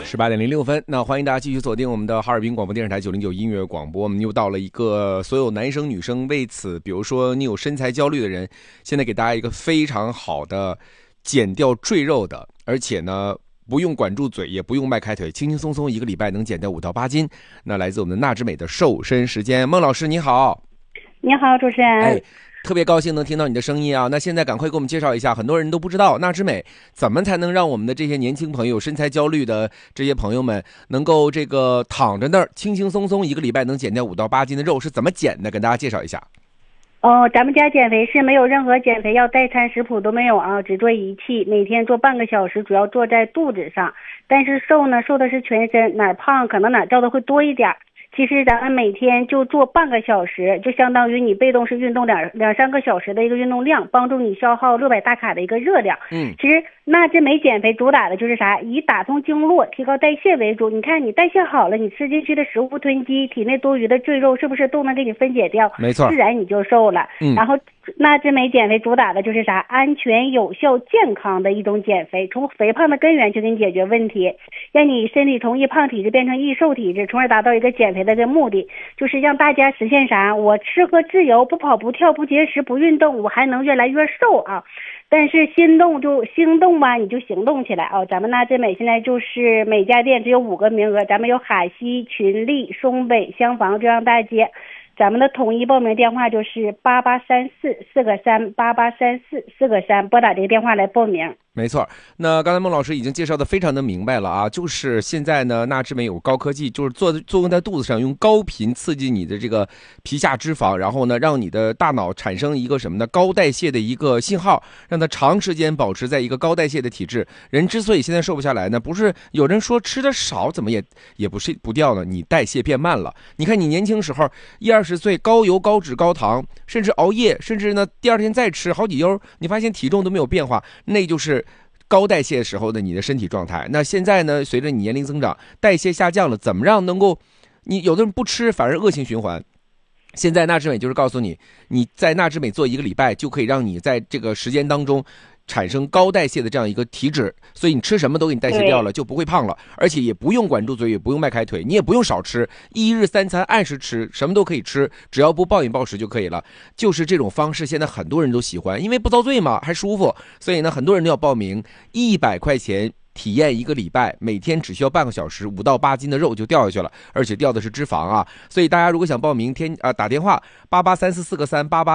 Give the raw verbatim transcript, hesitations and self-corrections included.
十八点零六分，那欢迎大家继续锁定我们的哈尔滨广播电视台九零九音乐广播。我们又到了一个所有男生女生为此，比如说你有身材焦虑的人，现在给大家一个非常好的减掉赘肉的，而且呢不用管住嘴，也不用迈开腿，轻轻松松一个礼拜能减掉五到八斤。那来自我们的娜之美的瘦身时间，孟老师你好。 你好，主持人。 哎，特别高兴能听到你的声音啊！那现在赶快给我们介绍一下，很多人都不知道娜之美怎么才能让我们的这些年轻朋友、身材焦虑的这些朋友们，能够这个躺着那儿轻轻松松一个礼拜能减掉五到八斤的肉是怎么减的？跟大家介绍一下。 哦，咱们家减肥是没有任何减肥药代餐食谱都没有啊，只做仪器，每天做半个小时，主要做在肚子上。但是瘦呢，瘦的是全身，哪儿胖可能哪儿照的会多一点。其实咱们每天就做半个小时，就相当于你被动式运动两两三个小时的一个运动量，帮助你消耗六百大卡的一个热量。 嗯， 其实娜之美减肥主打的就是啥？以打通经络、提高代谢为主。你看你代谢好了，你吃进去的食物囤积，体内多余的赘肉是不是都能给你分解掉？ 没错， 自然你就瘦了。 嗯， 然后娜之美减肥主打的就是啥？安全、有效、健康的一种减肥，从肥胖的根源去给你解决问题，让你身体从易胖体质变成易瘦体质，从而达到一个减肥的一个目的，就是让大家实现啥？我吃喝自由，不跑不跳不节食不运动，我还能越来越瘦啊！但是心动就心动吧，你就行动起来啊！咱们娜之美现在就是每家店只有五个名额，咱们有海西、群力、松北、香坊、中央大街。咱们的统一报名电话就是八八三四四个三八八三四四个三，拨打这个电话来报名。 没错，那刚才孟老师已经介绍的非常的明白了啊，就是现在呢，娜之美有高科技，就是做作用在肚子上，用高频刺激你的这个皮下脂肪，然后呢，让你的大脑产生一个什么呢？高代谢的一个信号，让它长时间保持在一个高代谢的体质。人之所以现在瘦不下来呢，不是有人说吃的少怎么也也不是不掉呢，你代谢变慢了。你看你年轻时候一二十岁，高油高脂高糖，甚至熬夜，甚至呢第二天再吃好几油，你发现体重都没有变化，那就是高代谢时候的你的身体状态。那现在呢，随着你年龄增长，代谢下降了，怎么让能够你有的人不吃反而恶性循环。现在娜之美就是告诉你，你在娜之美做一个礼拜，就可以让你在这个时间当中产生高代谢的这样一个体脂，所以你吃什么都给你代谢掉了，就不会胖了，而且也不用管住嘴，也不用迈开腿，你也不用少吃，一日三餐按时吃，什么都可以吃，只要不暴饮暴食就可以了。就是这种方式现在很多人都喜欢，因为不遭罪嘛，还舒服，所以呢很多人都要报名，一百块钱体验一个礼拜，每天只需要半个小时，五到八斤的肉就掉下去了，而且掉的是脂肪啊。所以大家如果想报名，天啊打电话八八三四四个三八八